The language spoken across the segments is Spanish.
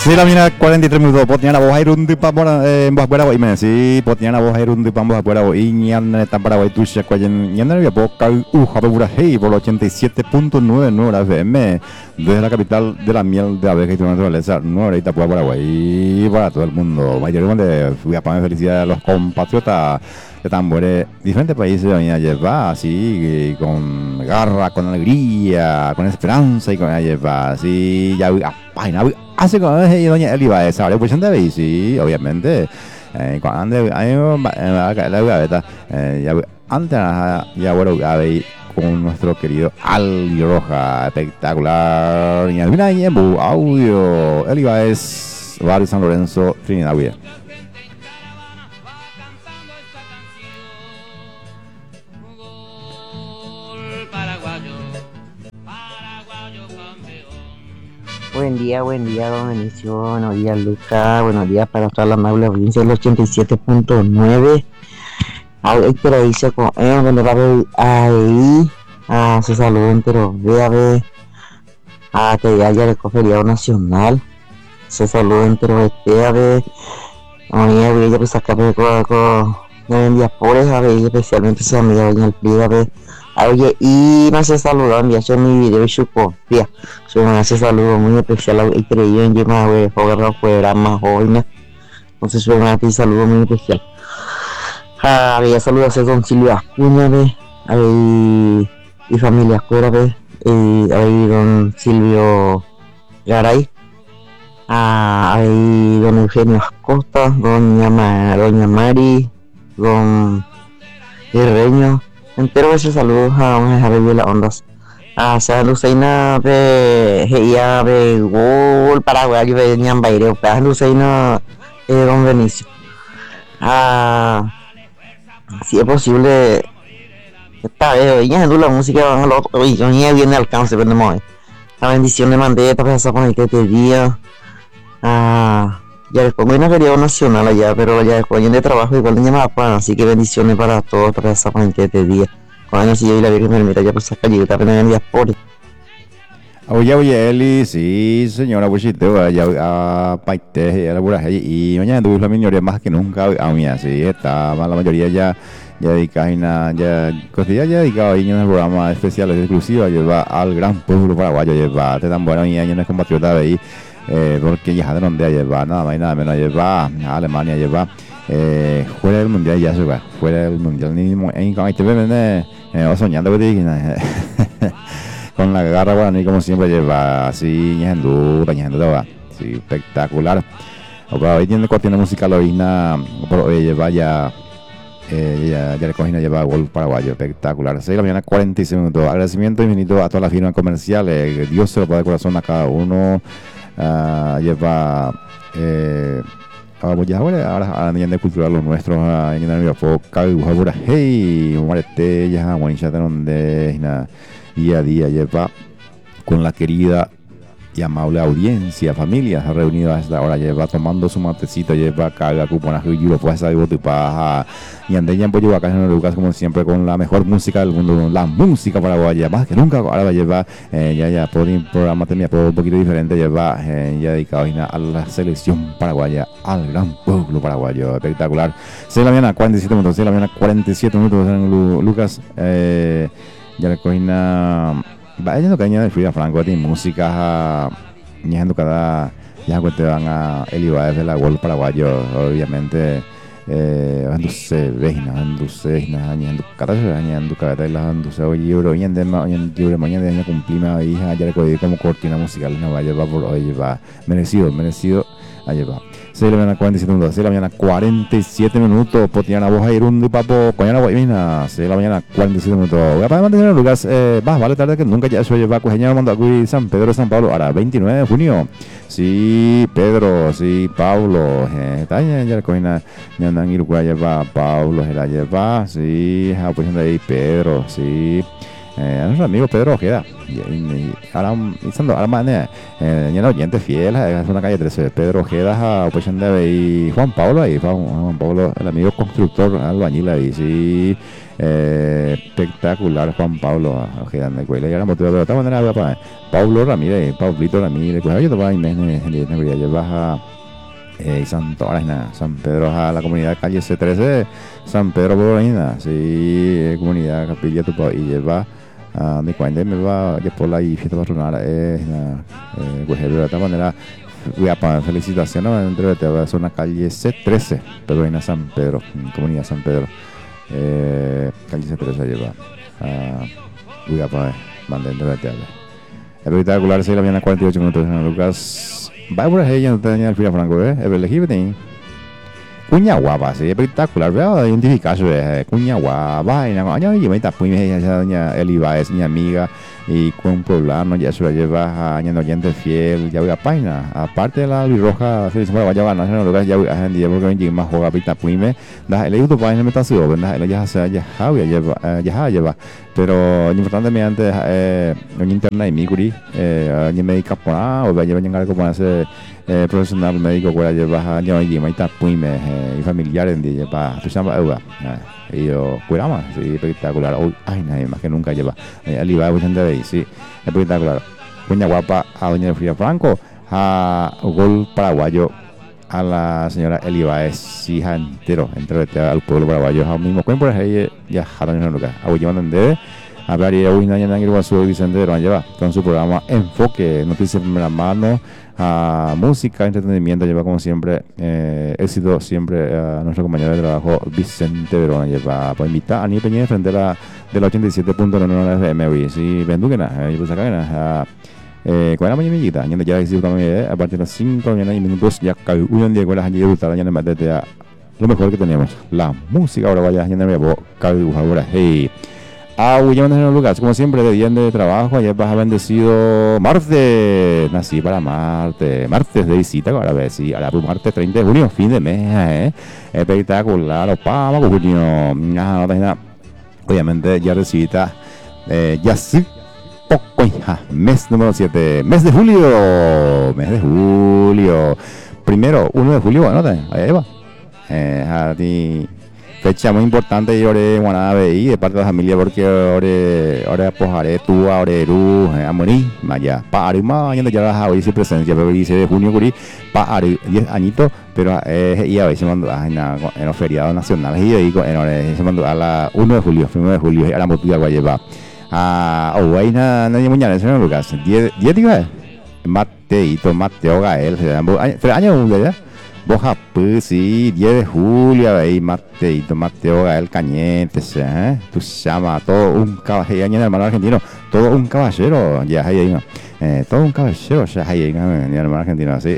Sí, la mina 43 minutos. Potiana vos hay un tipo en vos fuera me sí, potiana vos hay un tipo en vos fuera y ñan tan para tu ya cuyen ñan había pocaujabura hey por 87.9 Nueva FM desde la capital de la miel de abeja y de naturaleza, Nueva Itapúa, Paraguay, para todo el mundo. Mayormente fui a poner felicidad a los compatriotas de tambores diferentes países de venir a llevar así con garra, con alegría, con esperanza y con llevar así ya página hace con doña Eliva esa hora pues anda sí obviamente cuando la gaveta ya antes ya bueno con nuestro querido Ali Roja espectacular y al final audio Eliva es Barrio San Lorenzo Trinidad. Buen día, don Benicio, buenos días, Lucas, buenos días para toda la amable audiencia del 87.9. Héctor ahí se con donde va a ver ahí, se saludo entero, ve a ver, que ya el feriado nacional, se saludo entero, a ver, oye, ya pues acá con de pobres, a ver, especialmente su amiga doña Elfrida, a ver. Oye, y me hace saludar, me hace mi video y su copia. Me hace saludo muy especial y creído en Yema, güey, jugar fuera más jóvenes. Entonces, me hace saludo muy especial. Había saludos a don Silvia Acuña, y familia Escuela, ahí don Silvio Garay, ahí don Eugenio Acosta, doña Mari, don Herreño. Entero ese saludos a una de las ondas. Sea Luceina de Geia de Gol Paraguay y venían baile. Luceina don Benicio. Si es posible, esta vez, ya la música van a los otros. Yo ni viene alcance, pero no. La bendición de mandé para esa ponerte este día. Ya después hay un feriado nacional allá, pero ya después de trabajo igual de llamada pan, así que bendiciones para todos para esa gente este día. Cuando si yo y la Virgen me mira ya por esa calle, también en diaspora. Oye, Eli, sí, señora, Bushito, ya paite, ya la buraje, y mañana tuve la minoría más que nunca, a mí así, está, la mayoría ya dedicada, ya, costilla ya dedicado ahí en el programa especiales exclusivos, lleva al gran pueblo paraguayo, lleva, te tan bueno y años no es compatriota de ahí. Porque ya de donde lleva nada más y nada menos lleva a Alemania lleva fuera del mundial ya se va fuera del mundial ni en con este bebé soñando con la garra guaraní como siempre lleva así ñando va sí espectacular hoy tiene cortina musical hoy lleva ya le cogina lleva gol paraguayo espectacular 6 de la mañana 46 minutos agradecimiento infinito a todas las firmas comerciales Dios se lo puede de corazón a cada uno. Lleva ahora a de cultural los nuestros en el Viafoca hey Marete ya Juanita donde día a día lleva con la querida y amable audiencia, familias reunidas a esta hora, lleva tomando su matecito, lleva carga, cuponaje y lo puede salir de paja. Y ande ya en Pollo acá en Lucas, como siempre, con la mejor música del mundo, la música paraguaya, más que nunca. Ahora va a llevar, ya por un programa tenía un poquito diferente, lleva ya dedicado a la selección paraguaya, al gran pueblo paraguayo, espectacular. 6 de la mañana, 47 minutos, 6 de la mañana, 47 minutos en Lucas, ya le cogina. Vaya no caña de Frida Franco tiene música ñando cada ya te van a Elibaez de la World paraguayo obviamente anduce veina anduce ñando cada ñando cada la anduce oye bro ñande mañana de cumplimos hija ya le cogí como cortina musical no vaya va por hoy va merecido allá va 6 de la mañana 47 minutos 6 de la mañana 47 minutos potiana vos a ir un papo coñana guaymina 6 de la mañana 47 minutos voy a mantener en lugar más vale tarde que nunca ya eso lleva coñana mando aquí San Pedro de San Pablo ahora 29 de junio sí Pedro sí Pablo está ya la coñana ya andan Uruguay lleva Pablo se la lleva sí pues de ahí Pedro sí A nuestro amigo Pedro Ojeda. Ahora más, ya no oyente fiel, es una calle 13. Pedro Ojeda, pues de Juan Pablo ahí, Juan Pablo, el amigo constructor, albañil ahí, sí. Espectacular Juan Pablo Ojeda me cuela y ahora motivo pero de todas maneras para Paulo Ramírez, Paulito Ramírez, pues yo te voy a llevar a Santo Arena, San Pedro a la comunidad calle C13, San Pedro Borreina, sí, comunidad Capilla tu y lleva a mi cuenta me va a por la fiesta patronal pues de esta manera voy a poner felicitaciones entre te es una calle C13 pero en San Pedro, comunidad San Pedro, calle C13 lleva voy a poner mandando de teatro espectacular. 6 de la mañana 48 minutos en Lucas va por ahí ya no tenía el Fira Franco es elegir cuña guapa, sí, espectacular, veo identificarse, cuña guapa, y nada, yo me tapo y me dice doña Eliva es mi amiga y con poblano ya se la lleva a año oyente fiel, ya voy a página, aparte de la roja, se dice para vaya a ganar, no lo que ya voy a gente porque me más juega pita puime, da el YouTube página me está subiendo, ¿verdad? Ya lleva, pero lo importante mediante en internet y mi curi, ni médica para o vaya a llegar como hace profesional médico que lleva año y me puime y familiares en día para tu chamba y yo cuidamos sí espectacular hoy ay nadie más que nunca lleva aliva de ahí sí espectacular cuña guapa a doña Frida Franco a gol paraguayo a la señora Elivaes hija entero al pueblo paraguayo al mismo tiempo ya jaron en el lugar a llevan de hablar y hoy nadie va su Vicente de lleva con su programa Enfoque Noticias de Primera Mano a música, entretenimiento, lleva como siempre éxito siempre a nuestro compañero de trabajo Vicente Verona lleva para invitar a Ani Peña frente a la de la 87.9 FM hoy si vendúquena y pues acá con la mañanita ya existe también a partir de las 5 de la mañana y minutos ya cae un día con las años de ya más de lo mejor que tenemos la música ahora vaya ya me voy cae ahora hey William en Lucas, como siempre, de día de trabajo. Ayer vas a bendecido martes. Nací para martes de visita. Ahora ves, sí, ahora pues martes 30 de junio, fin de mes, espectacular. Opa, vamos, junio. Obviamente, ya recibita, ya sí, poco, mes número 7, mes de julio. Primero, 1 de julio, bueno, ahí va. A ti. Fecha muy importante y ore Guanabe y de parte de la familia porque ore pojaré tú ore ru amorí maya para más ya la hoy sin presencia pero dice de junio curi para 10 añitos pero y a veces mando en los feriados nacionales y ahí se mandó a la 1 de julio y a la motiva va a llevar a Owaina nadie mañana señor Lucas 10 digo Mateo Gael pero año ya Boja pues sí, 10 de julio ahí Mateo Gael Cañete, tú llama todo un caballero, en el hermano argentino, todo un caballero, ya ahí, todo un caballero, ya ahí, en el hermano argentino, así.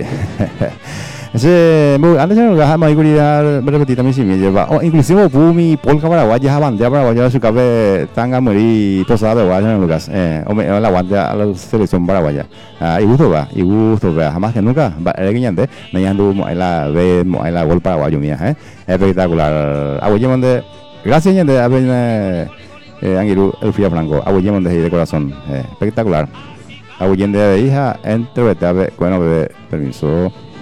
Antes ya no dejamos ahí cuidar, me repetí también si me lleva, inclusive Pumi, Polka Paraguaya, bandera Paraguaya, su cabeza, tanga, morir, posada de Guaya, Lucas, la bandera a la selección paraguaya, y gusto va, jamás que nunca, era guiñante, me llamo la ve, la gol paraguayo mía, espectacular, abuelo de, gracias, ñante, a ver, Angiru, el Fría Franco, abuelo de corazón, espectacular, abuelo de hija, entre, bueno, permiso.